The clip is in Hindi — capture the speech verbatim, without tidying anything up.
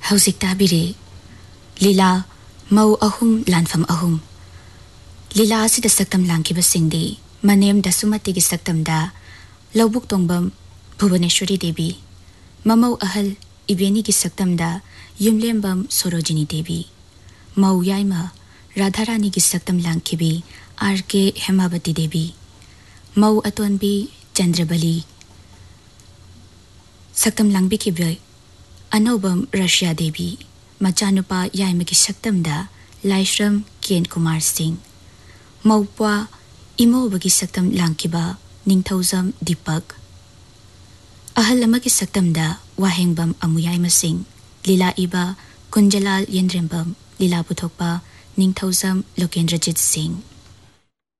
हौजिक ताबिरे लीला मौ अहुम लानफम अहुम लीला असिदा सक्तम लांखिबसिंगदि मनेम दसुमतिगी सक्तमदा लौबुक तोंबम भुवनेश्वरी देवी ममौ अहल इबेनीगी सक्तमदा युमलेम्बम सरोजिनी देवी मौ याइमा राधारानीगी सक्तम लांखिबी आर के हेमावती देवी मौ अतोनबी चंद्रबली सक्तम लांबिखिबय अनौबम रशिया देवी मचानुपा याइमगी सक्तमदा लाइश्रम केन कुमार सिंह मौपा इमोबगी सक्तम लांखिबा निंगथौजम दीपक अहल अमगी सक्तमदा वाहेंगबम अमुयाइमा सिंह लीला इबा कुंजलाल येंद्रेंबम लीला पुथोकपा निंगथौजम लोकेंद्रजीत सिंह